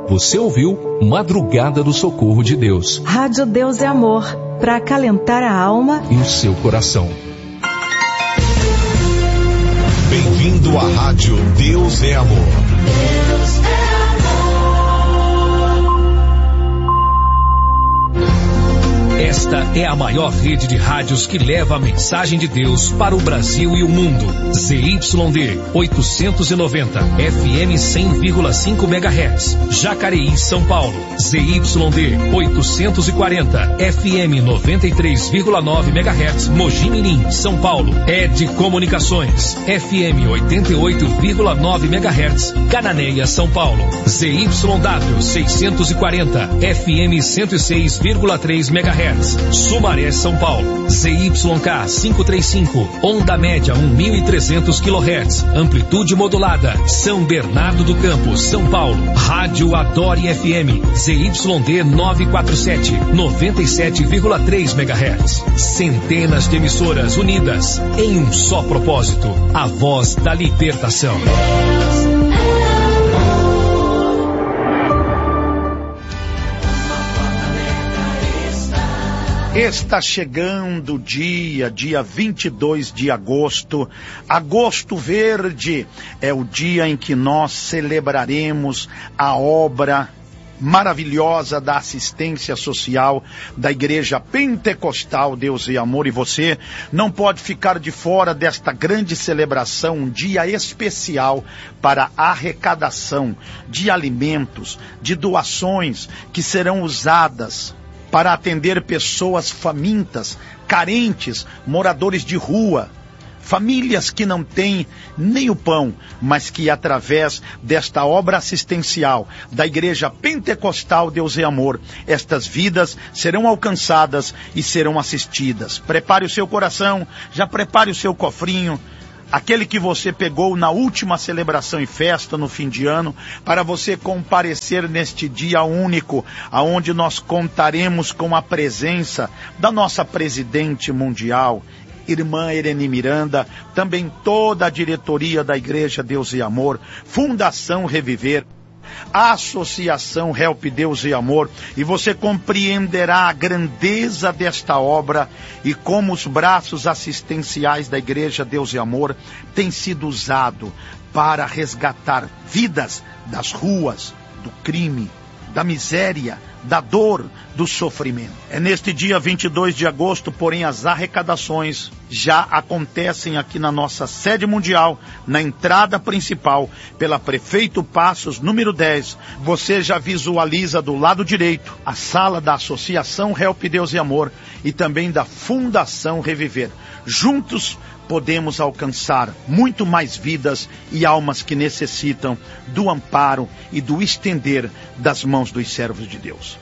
Você ouviu Madrugada do Socorro de Deus. Rádio Deus é Amor, para acalentar a alma e o seu coração. Bem-vindo à Rádio Deus é Amor. Deus é Esta é a maior rede de rádios que leva a mensagem de Deus para o Brasil e o mundo. ZYD 890, FM 100,5 MHz, Jacareí, São Paulo. ZYD 840, FM 93,9 MHz, Mogi Mirim, São Paulo. ED Comunicações, FM 88,9 MHz, Cananéia, São Paulo. ZYW 640, FM 106,3 MHz. Sumaré, São Paulo. ZYK 535, onda média 1.300 kHz, amplitude modulada, São Bernardo do Campo, São Paulo. Rádio Adore FM, ZYD 947, 97,3 MHz. Centenas de emissoras unidas em um só propósito, a voz da libertação. Está chegando o dia 22 de agosto. Agosto Verde é o dia em que nós celebraremos a obra maravilhosa da assistência social da Igreja Pentecostal Deus e Amor. E você não pode ficar de fora desta grande celebração, um dia especial para arrecadação de alimentos, de doações que serão usadas para atender pessoas famintas, carentes, moradores de rua, famílias que não têm nem o pão, mas que através desta obra assistencial da Igreja Pentecostal Deus e Amor, estas vidas serão alcançadas e serão assistidas. Prepare o seu coração, já prepare o seu cofrinho, aquele que você pegou na última celebração e festa no fim de ano, para você comparecer neste dia único, aonde nós contaremos com a presença da nossa presidente mundial, irmã Irene Miranda, também toda a diretoria da Igreja Deus e Amor, Fundação Reviver, a Associação Help Deus e Amor, e você compreenderá a grandeza desta obra e como os braços assistenciais da Igreja Deus e Amor têm sido usados para resgatar vidas das ruas, do crime, da miséria, da dor, do sofrimento. É neste dia 22 de agosto, porém, as arrecadações já acontecem aqui na nossa sede mundial, na entrada principal, pela Prefeito Passos, número 10. Você já visualiza do lado direito a sala da Associação Help Deus e Amor e também da Fundação Reviver. Juntos podemos alcançar muito mais vidas e almas que necessitam do amparo e do estender das mãos dos servos de Deus.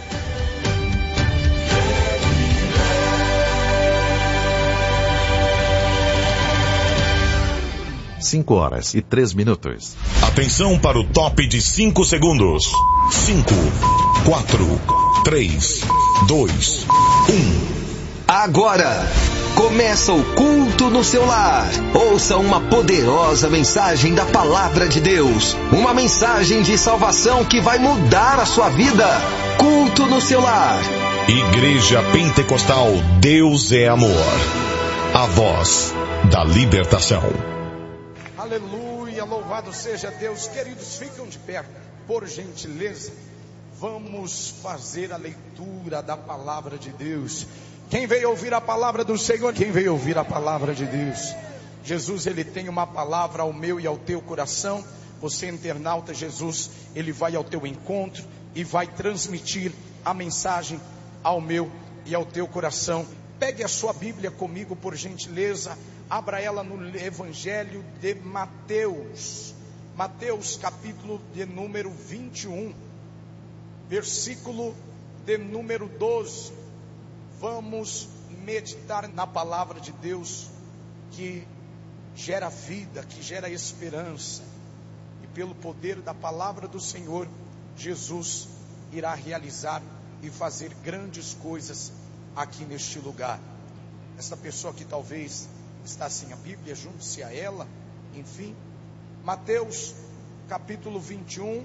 Cinco horas e 3 minutos. Atenção para o top de 5 segundos. 5, 4, 3, 2, 1. Agora começa o culto no seu lar. Ouça uma poderosa mensagem da Palavra de Deus. Uma mensagem de salvação que vai mudar a sua vida. Culto no seu lar. Igreja Pentecostal Deus é Amor. A voz da libertação. Aleluia, louvado seja Deus. Queridos, ficam de pé, por gentileza. Vamos fazer a leitura da Palavra de Deus. Quem veio ouvir a palavra do Senhor? Quem veio ouvir a palavra de Deus? Jesus, ele tem uma palavra ao meu e ao teu coração. Você, internauta, Jesus, ele vai ao teu encontro e vai transmitir a mensagem ao meu e ao teu coração. Pegue a sua Bíblia comigo, por gentileza. Abra ela no Evangelho de Mateus. Mateus, capítulo de número 21, versículo de número 12. Vamos meditar na palavra de Deus que gera vida, que gera esperança. E pelo poder da palavra do Senhor, Jesus irá realizar e fazer grandes coisas aqui neste lugar. Esta pessoa que talvez está sem a Bíblia, junte-se a ela. Enfim, Mateus capítulo 21,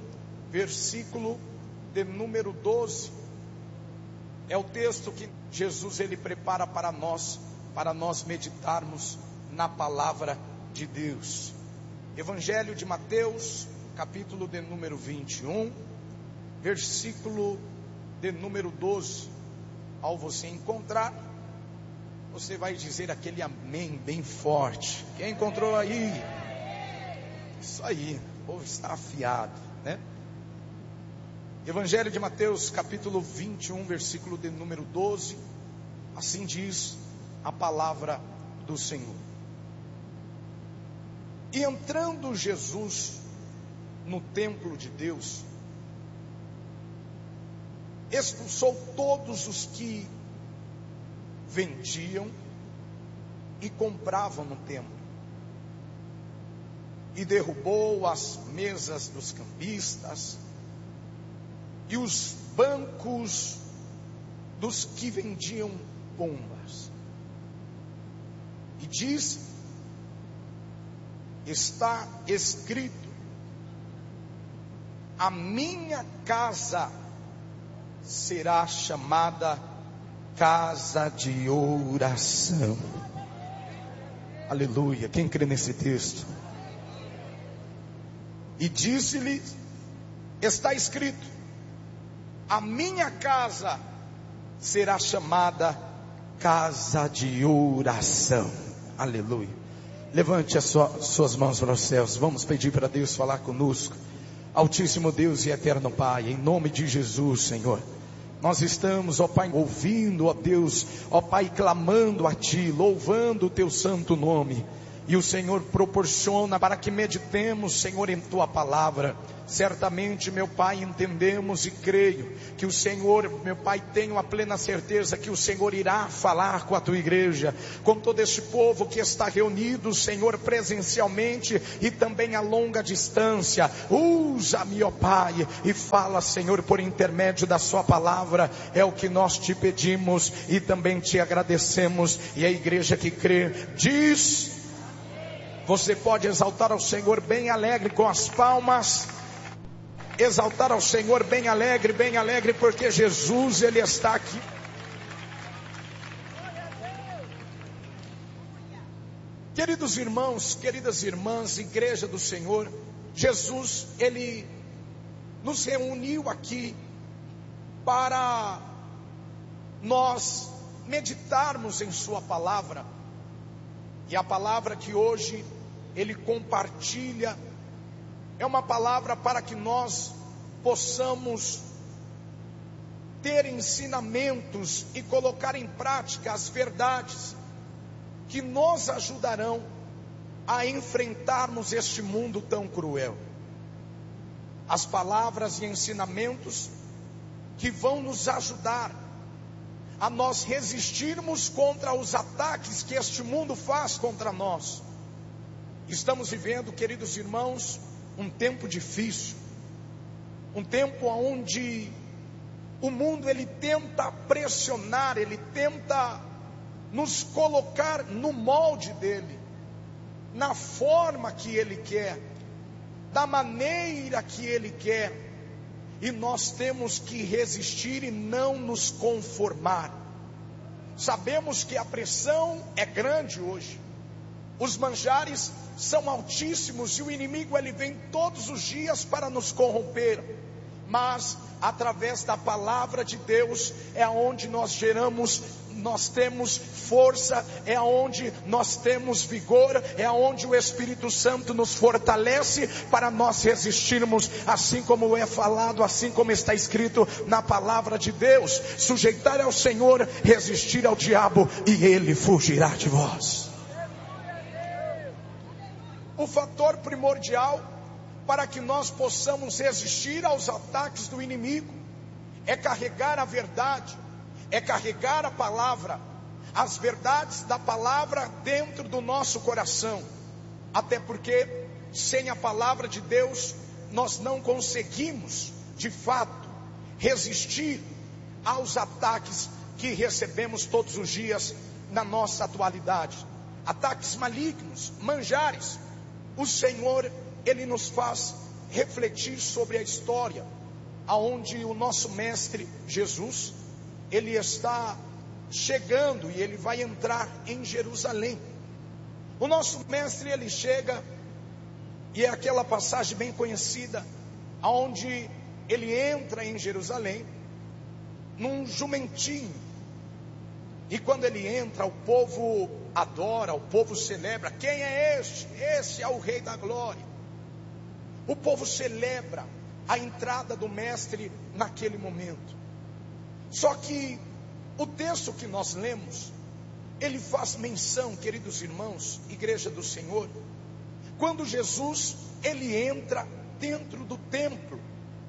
versículo de número 12. É o texto que Jesus ele prepara para nós meditarmos na palavra de Deus. Evangelho de Mateus, capítulo de número 21, versículo de número 12. Ao você encontrar, você vai dizer aquele amém bem forte. Quem encontrou aí? Isso aí, o povo está afiado, né? Evangelho de Mateus, capítulo 21, versículo de número 12. Assim diz a palavra do Senhor. E entrando Jesus no templo de Deus, expulsou todos os que vendiam e compravam no templo, e derrubou as mesas dos cambistas e os bancos dos que vendiam pombas, e disse: está escrito, a minha casa será chamada casa de oração. Aleluia, quem crê nesse texto? E disse-lhe, está escrito, a minha casa será chamada casa de oração. Aleluia. Levante as suas mãos para os céus. Vamos pedir para Deus falar conosco. Altíssimo Deus e eterno Pai, em nome de Jesus, Senhor, nós estamos, ó Pai, ouvindo, ó Deus, ó Pai, clamando a Ti, louvando o Teu santo nome. E o Senhor proporciona para que meditemos, Senhor, em Tua palavra. Certamente, meu Pai, entendemos e creio que o Senhor, meu Pai, tenho a plena certeza que o Senhor irá falar com a Tua igreja, com todo este povo que está reunido, Senhor, presencialmente e também a longa distância. Usa-me, ó Pai, e fala, Senhor, por intermédio da Sua palavra. É o que nós Te pedimos e também Te agradecemos. E a igreja que crê diz: você pode exaltar ao Senhor bem alegre com as palmas. Exaltar ao Senhor bem alegre, porque Jesus, Ele está aqui. Queridos irmãos, queridas irmãs, igreja do Senhor, Jesus, Ele nos reuniu aqui para nós meditarmos em Sua palavra. E a palavra que hoje Ele compartilha é uma palavra para que nós possamos ter ensinamentos e colocar em prática as verdades que nos ajudarão a enfrentarmos este mundo tão cruel. As palavras e ensinamentos que vão nos ajudar a nós resistirmos contra os ataques que este mundo faz contra nós. Estamos vivendo, queridos irmãos, um tempo difícil, um tempo onde o mundo ele tenta pressionar, ele tenta nos colocar no molde dele, na forma que ele quer, da maneira que ele quer, e nós temos que resistir e não nos conformar. Sabemos que a pressão é grande hoje, os manjares são altíssimos e o inimigo ele vem todos os dias para nos corromper. Mas através da palavra de Deus é onde nós nós temos força, é onde nós temos vigor, é onde o Espírito Santo nos fortalece para nós resistirmos, assim como é falado, assim como está escrito na palavra de Deus: sujeitar ao Senhor, resistir ao diabo e ele fugirá de vós. O fator primordial para que nós possamos resistir aos ataques do inimigo é carregar a verdade, é carregar a palavra, as verdades da palavra dentro do nosso coração. Até porque sem a palavra de Deus nós não conseguimos de fato resistir aos ataques que recebemos todos os dias na nossa atualidade. Ataques malignos, manjares. O Senhor, Ele nos faz refletir sobre a história aonde o nosso mestre Jesus, ele está chegando e ele vai entrar em Jerusalém. O nosso mestre, ele chega, e é aquela passagem bem conhecida, aonde ele entra em Jerusalém num jumentinho, e quando ele entra, o povo adora, o povo celebra. Quem é este? Esse é o Rei da Glória. O povo celebra a entrada do mestre naquele momento. Só que o texto que nós lemos, ele faz menção, queridos irmãos, igreja do Senhor, quando Jesus, ele entra dentro do templo.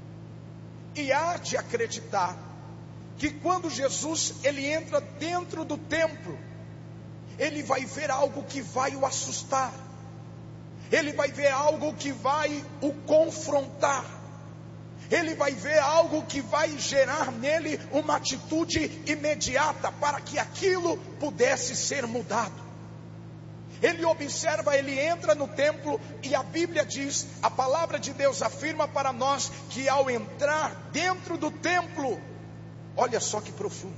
E há de acreditar que quando Jesus, ele entra dentro do templo, ele vai ver algo que vai o assustar. Ele vai ver algo que vai o confrontar. Ele vai ver algo que vai gerar nele uma atitude imediata para que aquilo pudesse ser mudado. Ele observa, ele entra no templo e a Bíblia diz, a palavra de Deus afirma para nós que ao entrar dentro do templo, olha só que profundo,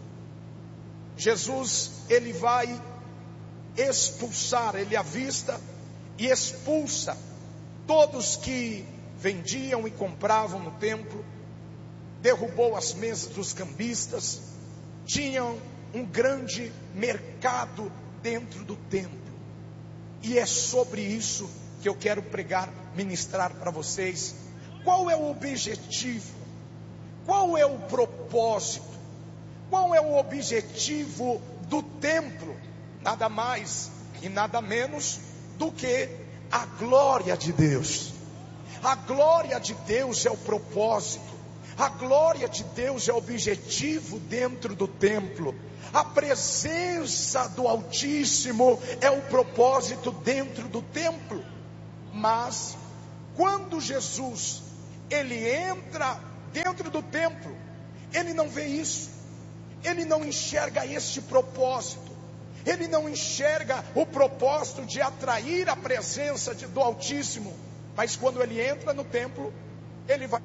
Jesus, ele vai expulsar, ele avista e expulsa todos que vendiam e compravam no templo, derrubou as mesas dos cambistas, tinham um grande mercado dentro do templo. E é sobre isso que eu quero pregar, ministrar para vocês. Qual é o objetivo? Qual é o propósito? Qual é o objetivo do templo? Nada mais e nada menos do que a glória de Deus. A glória de Deus é o propósito. A glória de Deus é o objetivo dentro do templo. A presença do Altíssimo é o propósito dentro do templo. Mas quando Jesus, ele entra dentro do templo, ele não vê isso. Ele não enxerga este propósito. Ele não enxerga o propósito de atrair a presença do Altíssimo. Mas quando ele entra no templo, ele vai,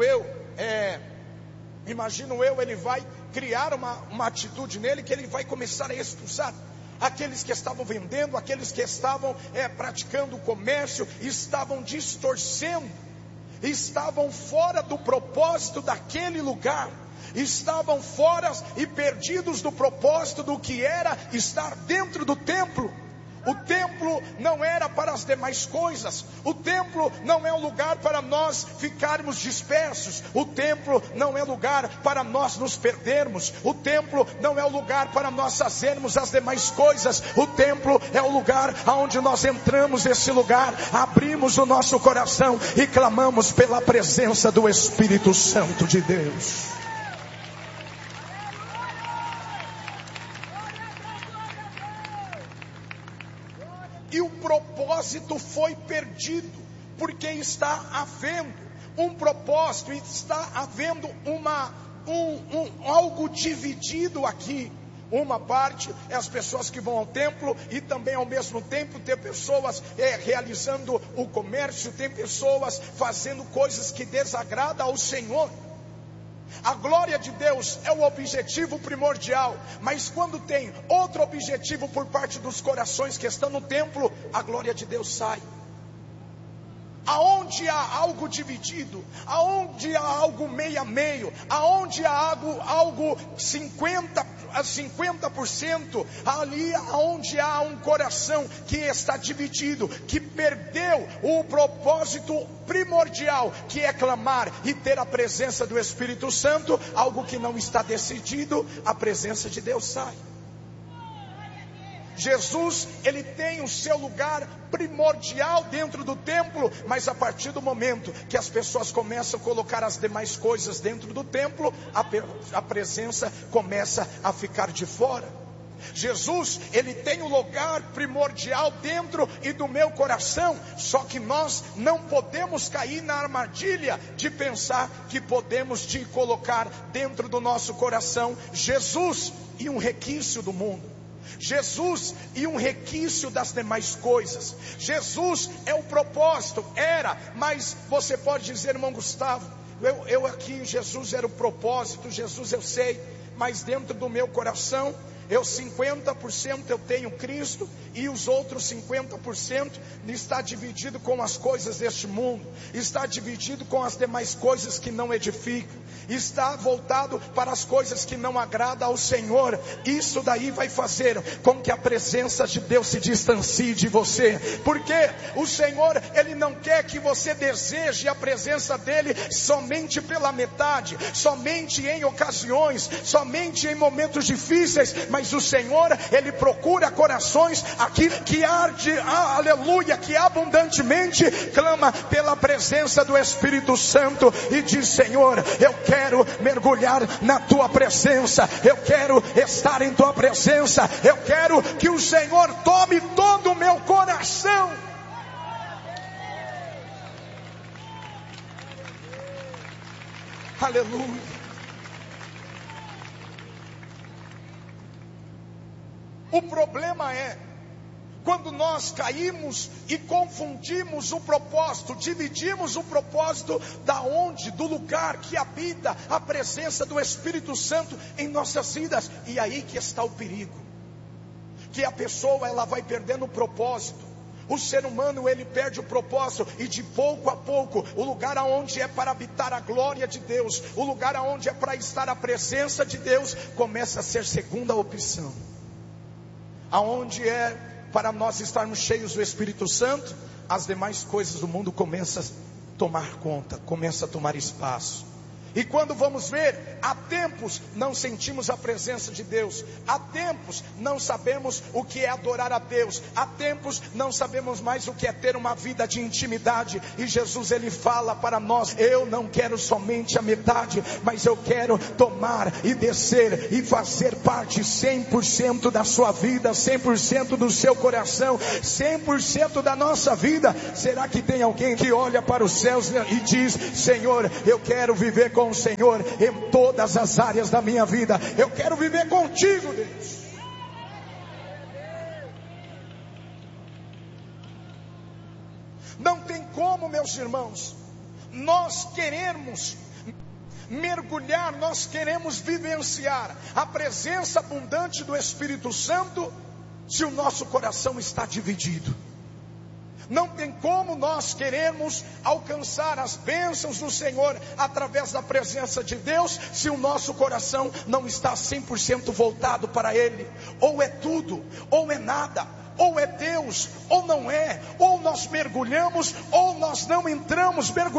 ele vai criar uma atitude nele, que ele vai começar a expulsar aqueles que estavam vendendo, aqueles que estavam praticando o comércio, estavam distorcendo, estavam fora do propósito daquele lugar, estavam fora e perdidos do propósito do que era estar dentro do templo. O templo não era para as demais coisas. O templo não é um lugar para nós ficarmos dispersos. O templo não é lugar para nós nos perdermos. O templo não é o lugar para nós fazermos as demais coisas. O templo é o lugar onde nós entramos nesse lugar, abrimos o nosso coração e clamamos pela presença do Espírito Santo de Deus. E o propósito foi perdido, porque está havendo um propósito, está havendo algo dividido aqui. Uma parte é as pessoas que vão ao templo, e também ao mesmo tempo tem pessoas realizando o comércio, tem pessoas fazendo coisas que desagradam ao Senhor. A glória de Deus é o objetivo primordial, mas quando tem outro objetivo por parte dos corações que estão no templo, a glória de Deus sai. Aonde há algo dividido, aonde há algo meio a meio, aonde há algo 50%, ali aonde há um coração que está dividido, que perdeu o propósito primordial, que é clamar e ter a presença do Espírito Santo, algo que não está decidido, a presença de Deus sai. Jesus, ele tem o seu lugar primordial dentro do templo, mas a partir do momento que as pessoas começam a colocar as demais coisas dentro do templo, a presença começa a ficar de fora. Jesus, ele tem o lugar primordial dentro e do meu coração, só que nós não podemos cair na armadilha de pensar que podemos colocar dentro do nosso coração Jesus e um requinte do mundo. Jesus e um requisito das demais coisas. Jesus é o propósito, mas você pode dizer, irmão Gustavo, eu aqui, Jesus era o propósito, Jesus eu sei, mas dentro do meu coração, 50% eu tenho Cristo, e os outros 50% está dividido com as coisas deste mundo, está dividido com as demais coisas que não edificam, está voltado para as coisas que não agradam ao Senhor. Isso daí vai fazer com que a presença de Deus se distancie de você, porque o Senhor, Ele não quer que você deseje a presença dEle somente pela metade, somente em ocasiões, somente em momentos difíceis, mas o Senhor, Ele procura corações aqui que arde, aleluia, que abundantemente clama pela presença do Espírito Santo e diz: Senhor, eu quero mergulhar na tua presença, eu quero estar em tua presença, eu quero que o Senhor tome todo o meu coração. Aleluia. O problema é quando nós caímos e confundimos o propósito, dividimos o propósito do lugar que habita a presença do Espírito Santo em nossas vidas. E aí que está o perigo, que a pessoa ela vai perdendo o propósito. O ser humano, ele perde o propósito, e de pouco a pouco, o lugar aonde é para habitar a glória de Deus, o lugar aonde é para estar a presença de Deus, começa a ser segunda opção. Aonde é para nós estarmos cheios do Espírito Santo, as demais coisas do mundo começam a tomar conta, começam a tomar espaço. E quando vamos ver, há tempos não sentimos a presença de Deus, há tempos não sabemos o que é adorar a Deus, há tempos não sabemos mais o que é ter uma vida de intimidade. E Jesus, Ele fala para nós: eu não quero somente a metade, mas eu quero tomar e descer e fazer parte 100% da sua vida, 100% do seu coração, 100% da nossa vida. Será que tem alguém que olha para os céus e diz: Senhor, eu quero viver com o Senhor em todas as áreas da minha vida, eu quero viver contigo, Deus. Não tem como, meus irmãos, nós queremos mergulhar, nós queremos vivenciar a presença abundante do Espírito Santo se o nosso coração está dividido. Não tem como nós queremos alcançar as bênçãos do Senhor através da presença de Deus se o nosso coração não está 100% voltado para Ele. Ou é tudo, ou é nada, ou é Deus, ou não é, ou nós mergulhamos, ou nós não entramos, mergulhamos.